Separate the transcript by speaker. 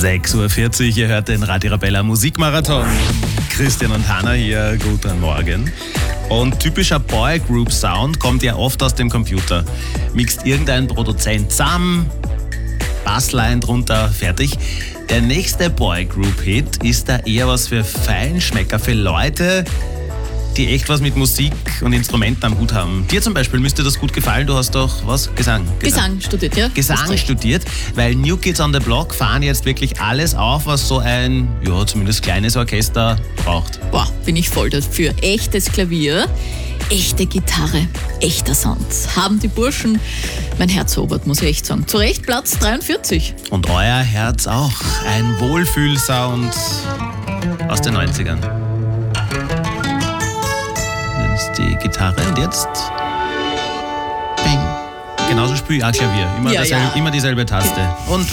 Speaker 1: 6:40 Uhr, ihr hört den Radio Arabella Musikmarathon. Christian und Hanna hier, guten Morgen. Und typischer Boygroup-Sound kommt ja oft aus dem Computer. Mixt irgendein Produzent zusammen, Bassline drunter, fertig. Der nächste Boygroup-Hit ist da eher was für Feinschmecker, für Leute, die echt was mit Musik und Instrumenten am Hut haben. Dir zum Beispiel müsste das gut gefallen. Du hast doch, was? Gesang
Speaker 2: studiert, ja.
Speaker 1: Gesang studiert, weil New Kids on the Block fahren jetzt wirklich alles auf, was so ein, ja, zumindest kleines Orchester braucht.
Speaker 2: Boah, bin ich voll dafür. Echtes Klavier, echte Gitarre, echter Sound. Haben die Burschen mein Herz erobert, muss ich echt sagen. Zu Recht Platz 43.
Speaker 1: Und euer Herz auch. Ein Wohlfühlsound aus den 90ern. Das ist die Gitarre und jetzt Bing. Genauso spiele ich auch Klavier. Immer dieselbe Taste. Und